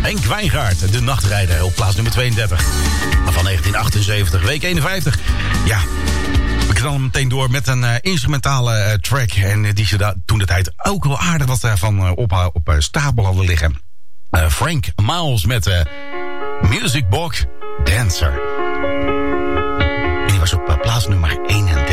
Henk Wijngaard, De Nachtrijder, op plaats nummer 32. Van 1978, week 51. Ja, we knallen meteen door met een instrumentale track. En die ze toen de tijd ook wel aardig wat van op stapel hadden liggen. Frank Miles met Music Box Dancer. En die was op plaats nummer 31.